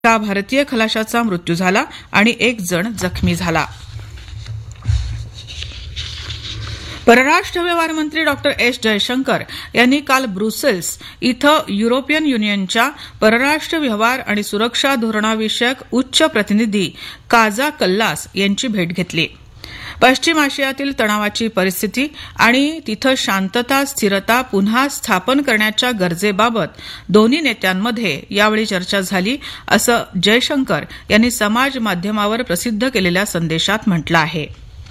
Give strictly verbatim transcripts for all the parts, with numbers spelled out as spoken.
एका भारतीय खलाशाचा मृत्यू झाला आणि एक जण जखमी झाला. परराष्ट्र व्यवहार मंत्री डॉक्टर एस जयशंकर यांनी काल ब्रुसेल्स इथं युरोपियन युनियनच्या परराष्ट्र व्यवहार आणि सुरक्षा धोरणाविषयक उच्च प्रतिनिधी काजा कल्लास यांची भेट घेतली. पश्चिम आशियातील तणावाची परिस्थिती आणि तिथं शांतता स्थिरता पुन्हा स्थापन करण्याच्या गरजेबाबत दोन्ही नेत्यांमध्ये यावेळी चर्चा झाली असं जयशंकर यांनी समाज माध्यमावर प्रसिद्ध केलेल्या संदेशात म्हटलं आहे.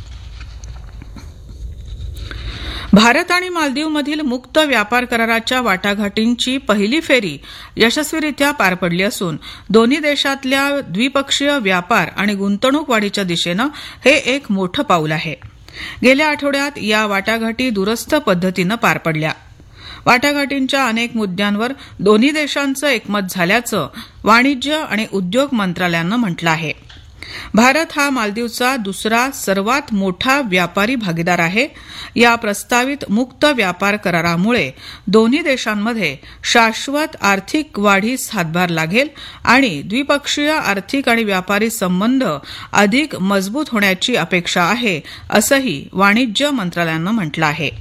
भारत आणि मालदीवमधील मुक्त व्यापार कराराच्या वाटाघाटींची पहिली फेरी यशस्वीरित्या पार पडली असून दोन्ही देशातल्या द्विपक्षीय व्यापार आणि गुंतवणूक वाढीच्या दिशेनं हे एक मोठं पाऊल आहे. गेल्या आठवड्यात या वाटाघाटी दूरस्थ पद्धतीनं पार पडल्या. वाटाघाटींच्या अनेक मुद्द्यांवर दोन्ही देशांचं एकमत झाल्याचं वाणिज्य आणि उद्योग मंत्रालयानं म्हटलं आहे. भारत हा मालदीवचा दुसरा सर्वात मोठा व्यापारी भागीदार आहे. या प्रस्तावित मुक्त व्यापार करारामुळे दोन्ही देशांमध्ये शाश्वत आर्थिक वाढीस हातभार लागेल आणि द्विपक्षीय आर्थिक आणि व्यापारी संबंध अधिक मजबूत होण्याची अपेक्षा आहे असंही वाणिज्य मंत्रालयानं म्हटलं आहे.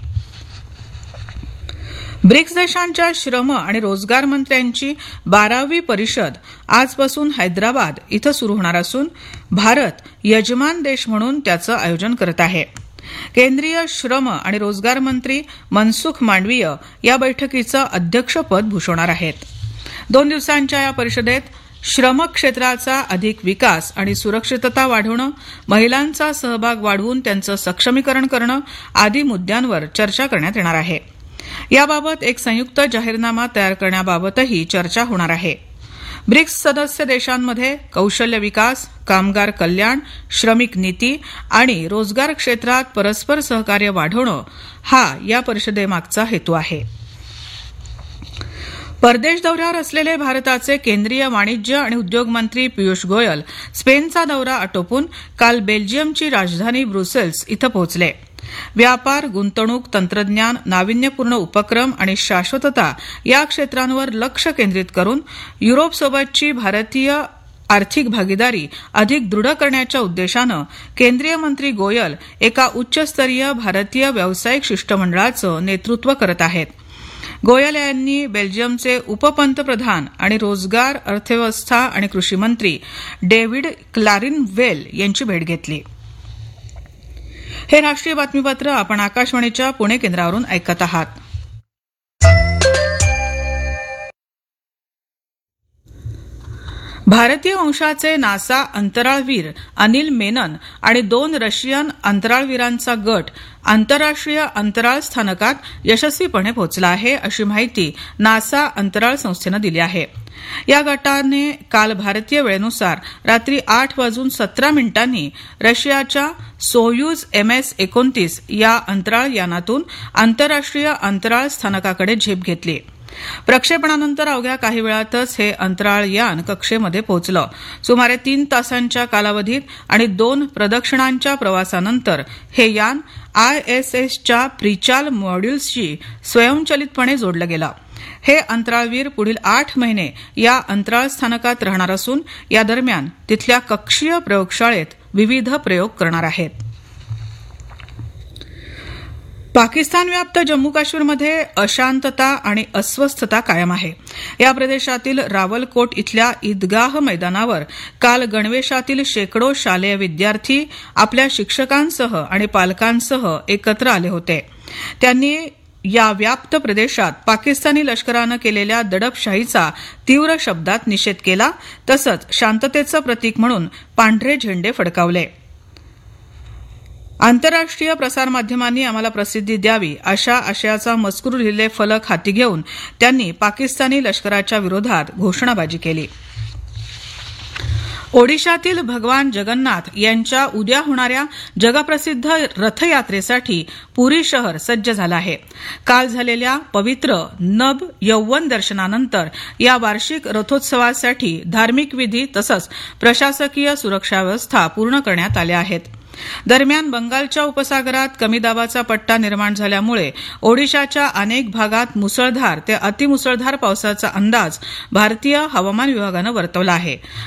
ब्रिक्स देशांच्या श्रम आणि रोजगार मंत्र्यांची बारावी परिषद आजपासून हैदराबाद इथं सुरू होणार असून भारत यजमान देश म्हणून त्याचं आयोजन करत आहे. केंद्रीय श्रम आणि रोजगार मंत्री मनसुख मांडवीय या बैठकीचं अध्यक्षपद भूषवणार आहेत. दोन दिवसांच्या या परिषदेत श्रम क्षेत्राचा अधिक विकास आणि सुरक्षितता वाढवणं, महिलांचा सहभाग वाढवून त्यांचं सक्षमीकरण करणं आदी मुद्द्यांवर चर्चा करण्यात येणार आहे. याबाबत एक संयुक्त जाहीरनामा तयार करण्याबाबतही चर्चा होणार आहे. ब्रिक्स सदस्य देशांमध्ये कौशल्य विकास, कामगार कल्याण, श्रमिक नीती आणि रोजगार क्षेत्रात परस्पर सहकार्य वाढवणं हा या परिषदेमागचा हेतू आहे. परदेश दौऱ्यावर असलेले भारताचे केंद्रीय वाणिज्य आणि उद्योग मंत्री पियुष गोयल स्पेनचा दौरा आटोपून काल बेल्जियमची राजधानी ब्रुसेल्स इथं पोहोचले. व्यापार, गुंतवणूक, तंत्रज्ञान, नाविन्यपूर्ण उपक्रम आणि शाश्वतता या क्षेत्रांवर लक्ष केंद्रित करून युरोपसोबतची भारतीय आर्थिक भागीदारी अधिक दृढ करण्याच्या उद्देशानं केंद्रीय मंत्री गोयल एका उच्चस्तरीय भारतीय व्यावसायिक शिष्टमंडळाचं नेतृत्व करत आहेत. गोयल यांनी बेल्जियमचे उपपंतप्रधान आणि रोजगार, अर्थव्यवस्था आणि कृषी मंत्री डेव्हिड क्लारिनवेल यांची भेट घेतली. हे राष्ट्रीय बातमीपत्र आपण आकाशवाणीच्या पुणे केंद्रावरून ऐकत आहात. भारतीय वंशाचे नासा अंतराळवीर अनिल मेनन आणि दोन रशियन अंतराळवीरांचा गट आंतरराष्ट्रीय अंतराळ स्थानकात यशस्वीपणे पोहोचला आहे अशी माहिती नासा अंतराळ संस्थेनं दिली आहे. या गटाने काल भारतीय वेळेनुसार रात्री आठ वाजून सतरा मिनिटांनी रशियाच्या सोयूज एम एस एकोणतीस या अंतराळ यानातून आंतरराष्ट्रीय अंतराळ स्थानकाकडे झेप घेतली. प्रक्षेपणानंतर अवघ्या काही वेळातच हे अंतराळ यान कक्षेमध्ये पोहोचलं. सुमारे तीन तासांच्या कालावधीत आणि दोन प्रदक्षिणांच्या प्रवासानंतर हे यान आय एस एसच्या प्रिचाल मॉड्यूल्सशी स्वयंचलितपणे जोडलं गेलं. हे अंतराळवीर पुढील आठ महिने या अंतराळ स्थानकात राहणार असून या दरम्यान तिथल्या कक्षीय प्रयोगशाळेत विविध प्रयोग करणार आहेत. पाकिस्तान व्याप्त जम्मू काश्मीरमध्ये अशांतता आणि अस्वस्थता कायम आहे. या प्रदेशातील रावलकोट इथल्या ईदगाह मैदानावर काल गणवेशातील शेकडो शालेय विद्यार्थी आपल्या शिक्षकांसह आणि पालकांसह एकत्र आले होते. त्यांनी या व्याप्त प्रदेशात पाकिस्तानी लष्करानं केलेल्या दडपशाहीचा तीव्र शब्दात निषेध केला. तसंच शांततेचं प्रतीक म्हणून पांढरे झेंडे फडकावले. आंतरराष्ट्रीय प्रसारमाध्यमांनी आम्हाला प्रसिद्धी द्यावी अशा आशयाचा मजकूर लिहिलेले फलक हाती घेऊन त्यांनी पाकिस्तानी लष्कराच्या विरोधात घोषणाबाजी केली. ओडिशातील भगवान जगन्नाथ यांच्या उद्या होणाऱ्या जगप्रसिद्ध रथयात्रेसाठी पुरी शहर सज्ज झालं आहे. काल झालेल्या पवित्र नभ यौवन दर्शनानंतर या वार्षिक रथोत्सवासाठी धार्मिक विधी तसंच प्रशासकीय सुरक्षा व्यवस्था पूर्ण करण्यात आल्या आहेत. दरम्यान बंगालच्या उपसागरात कमी दाबाचा पट्टा निर्माण झाल्यामुळे ओडिशाच्या अनेक भागात मुसळधार ते अतिमुसळधार पावसाचा अंदाज भारतीय हवामान विभागानं वर्तवला आहे.